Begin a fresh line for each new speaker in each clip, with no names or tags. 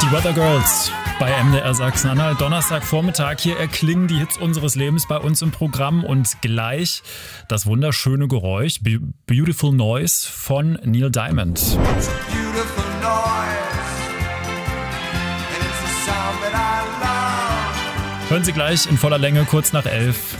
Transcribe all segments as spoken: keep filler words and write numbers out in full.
Die Weather Girls bei M D R Sachsen-Anhalt. Donnerstagvormittag, hier erklingen die Hits unseres Lebens bei uns im Programm und gleich das wunderschöne Geräusch Be- Beautiful Noise von Neil Diamond. Hören Sie gleich in voller Länge kurz nach elf.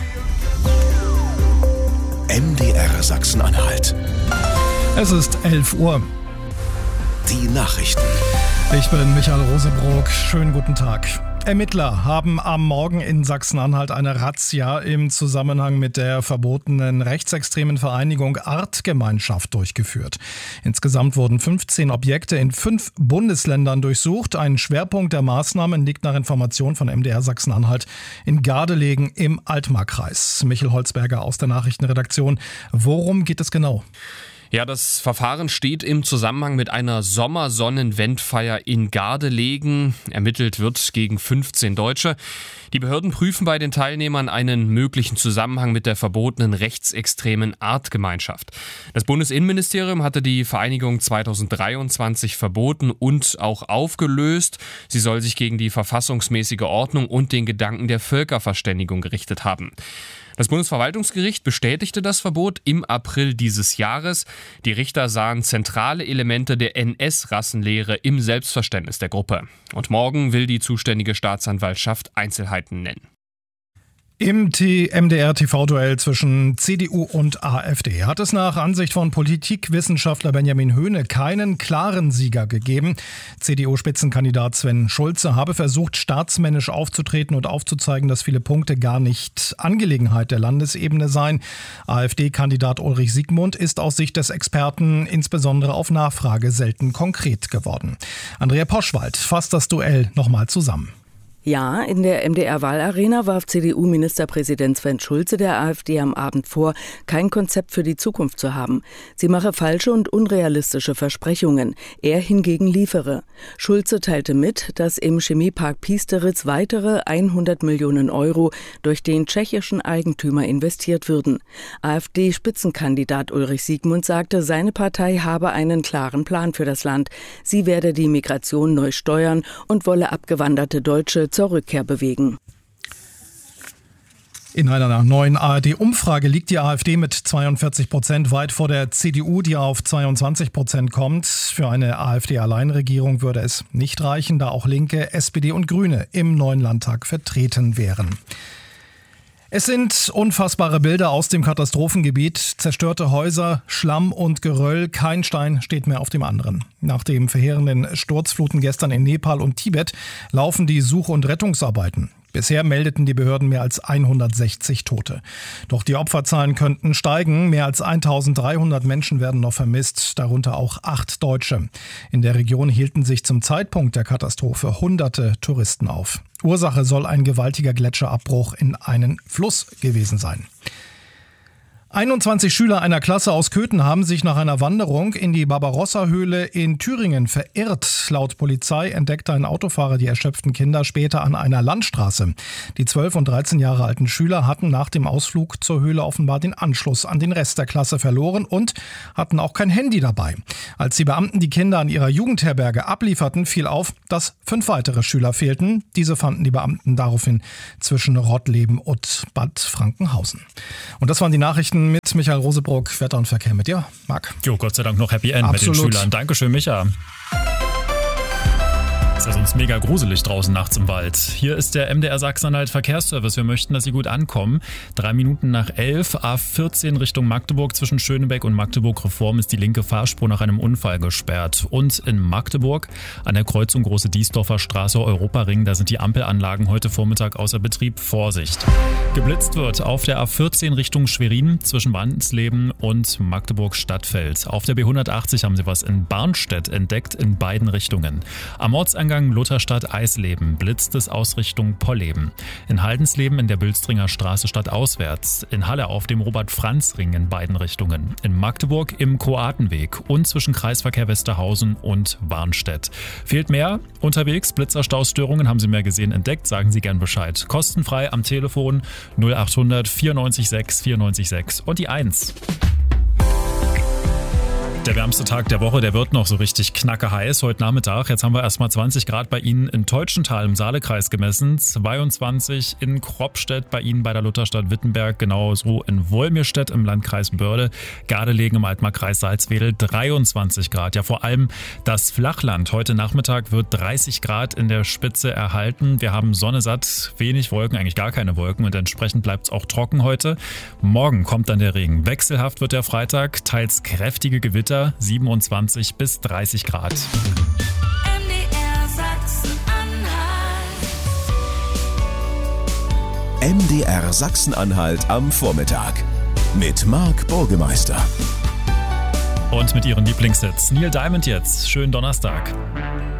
M D R Sachsen-Anhalt.
Es ist elf Uhr.
Die Nachrichten.
Ich bin Michael Rosebrock. Schönen guten Tag. Ermittler haben am Morgen in Sachsen-Anhalt eine Razzia im Zusammenhang mit der verbotenen rechtsextremen Vereinigung Artgemeinschaft durchgeführt. Insgesamt wurden fünfzehn Objekte in fünf Bundesländern durchsucht. Ein Schwerpunkt der Maßnahmen liegt nach Informationen von M D R Sachsen-Anhalt in Gardelegen im Altmarkkreis. Michael Holzberger aus der Nachrichtenredaktion. Worum geht es genau?
Ja, das Verfahren steht im Zusammenhang mit einer Sommersonnenwendfeier in Gardelegen. Ermittelt wird gegen fünfzehn Deutsche. Die Behörden prüfen bei den Teilnehmern einen möglichen Zusammenhang mit der verbotenen rechtsextremen Artgemeinschaft. Das Bundesinnenministerium hatte die Vereinigung zweitausenddreiundzwanzig verboten und auch aufgelöst. Sie soll sich gegen die verfassungsmäßige Ordnung und den Gedanken der Völkerverständigung gerichtet haben. Das Bundesverwaltungsgericht bestätigte das Verbot im April dieses Jahres. Die Richter sahen zentrale Elemente der N S-Rassenlehre im Selbstverständnis der Gruppe. Und morgen will die zuständige Staatsanwaltschaft Einzelheiten nennen.
Im M D R-T V-Duell zwischen C D U und AfD hat es nach Ansicht von Politikwissenschaftler Benjamin Höhne keinen klaren Sieger gegeben. C D U-Spitzenkandidat Sven Schulze habe versucht, staatsmännisch aufzutreten und aufzuzeigen, dass viele Punkte gar nicht Angelegenheit der Landesebene seien. AfD-Kandidat Ulrich Siegmund ist aus Sicht des Experten insbesondere auf Nachfrage selten konkret geworden. Andrea Poschwald fasst das Duell nochmal zusammen.
Ja, in der M D R-Wahlarena warf C D U-Ministerpräsident Sven Schulze der AfD am Abend vor, kein Konzept für die Zukunft zu haben. Sie mache falsche und unrealistische Versprechungen. Er hingegen liefere. Schulze teilte mit, dass im Chemiepark Piesteritz weitere hundert Millionen Euro durch den tschechischen Eigentümer investiert würden. AfD-Spitzenkandidat Ulrich Siegmund sagte, seine Partei habe einen klaren Plan für das Land. Sie werde die Migration neu steuern und wolle abgewanderte Deutsche zur Rückkehr bewegen.
In einer neuen A R D-Umfrage liegt die AfD mit zweiundvierzig Prozent weit vor der C D U, die auf zweiundzwanzig Prozent kommt. Für eine AfD-Alleinregierung würde es nicht reichen, da auch Linke, S P D und Grüne im neuen Landtag vertreten wären. Es sind unfassbare Bilder aus dem Katastrophengebiet. Zerstörte Häuser, Schlamm und Geröll. Kein Stein steht mehr auf dem anderen. Nach den verheerenden Sturzfluten gestern in Nepal und Tibet laufen die Such- und Rettungsarbeiten. Bisher meldeten die Behörden mehr als hundertsechzig Tote. Doch die Opferzahlen könnten steigen. Mehr als eintausenddreihundert Menschen werden noch vermisst, darunter auch acht Deutsche. In der Region hielten sich zum Zeitpunkt der Katastrophe hunderte Touristen auf. Ursache soll ein gewaltiger Gletscherabbruch in einen Fluss gewesen sein. einundzwanzig Schüler einer Klasse aus Köthen haben sich nach einer Wanderung in die Barbarossa-Höhle in Thüringen verirrt. Laut Polizei entdeckte ein Autofahrer die erschöpften Kinder später an einer Landstraße. Die zwölf und dreizehn Jahre alten Schüler hatten nach dem Ausflug zur Höhle offenbar den Anschluss an den Rest der Klasse verloren und hatten auch kein Handy dabei. Als die Beamten die Kinder an ihrer Jugendherberge ablieferten, fiel auf, dass fünf weitere Schüler fehlten. Diese fanden die Beamten daraufhin zwischen Rottleben und Bad Frankenhausen. Und das waren die Nachrichten mit Michael Rosebrock, Wetter und Verkehr mit dir, Marc.
Jo, Gott sei Dank noch Happy End
Absolut.
Mit den Schülern. Dankeschön, Micha. Ist ja sonst mega gruselig draußen nachts im Wald. Hier ist der M D R Sachsen-Anhalt Verkehrsservice. Wir möchten, dass Sie gut ankommen. Drei Minuten nach elf, A vierzehn Richtung Magdeburg. Zwischen Schönebeck und Magdeburg-Reform ist die linke Fahrspur nach einem Unfall gesperrt. Und in Magdeburg an der Kreuzung Große Diesdorfer Straße, Europaring, da sind die Ampelanlagen heute Vormittag außer Betrieb. Vorsicht. Geblitzt wird auf der A vierzehn Richtung Schwerin zwischen Wansleben und Magdeburg-Stadtfeld. Auf der B hundertachtzig haben Sie was in Barnstedt entdeckt in beiden Richtungen. Am Ortseingang Lutherstadt Eisleben blitzt es aus Richtung Polleben. In Haldensleben in der Bülstringer Straße stadtauswärts. In Halle auf dem Robert-Franz-Ring in beiden Richtungen. In Magdeburg im Kroatenweg und zwischen Kreisverkehr Westerhausen und Warnstedt. Fehlt mehr? Unterwegs Blitzerstaustörungen, haben Sie mehr gesehen, entdeckt? Sagen Sie gern Bescheid. Kostenfrei am Telefon null achthundert vierundneunzig sechs vierundneunzig sechs und die eins. Der wärmste Tag der Woche, der wird noch so richtig knacke heiß heute Nachmittag. Jetzt haben wir erstmal zwanzig Grad bei Ihnen in Teutschenthal im Saalekreis gemessen, zweiundzwanzig in Kropstedt, bei Ihnen bei der Lutherstadt Wittenberg, genauso in Wolmirstedt im Landkreis Börde, Gardelegen im Altmarkkreis Salzwedel, dreiundzwanzig Grad. Ja, vor allem das Flachland. Heute Nachmittag wird dreißig Grad in der Spitze erhalten. Wir haben Sonne satt, wenig Wolken, eigentlich gar keine Wolken und entsprechend bleibt es auch trocken heute. Morgen kommt dann der Regen. Wechselhaft wird der Freitag, teils kräftige Gewitter, siebenundzwanzig bis dreißig Grad.
M D R Sachsen-Anhalt.
M D R Sachsen-Anhalt am Vormittag mit Marc Burgemeister.
Und mit Ihren Lieblingshits. Neil Diamond jetzt. Schönen Donnerstag.